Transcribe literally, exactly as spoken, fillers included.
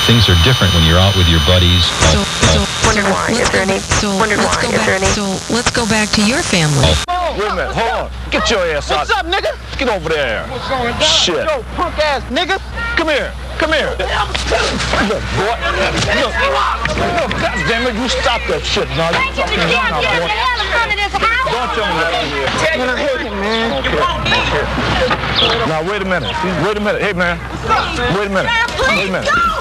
things are different when you're out with your buddies. So, so, Wondered why. Is there any? so Wondered let's why. go Is back. there any? So let's go back to your family. Wait a minute, hold on. Get your ass out. What's up, nigga? Get over there. What's going down? Shit. Yo, punk ass nigga. Come here. Come here. Look, boy. Look. Look, God damn it, you stop that shit now. You fucking gun out, boy. Don't tell me that. Man, I hate him, man. Okay. Okay. Now, wait a minute. Wait a minute. Hey, man. Wait a minute. Wait a minute.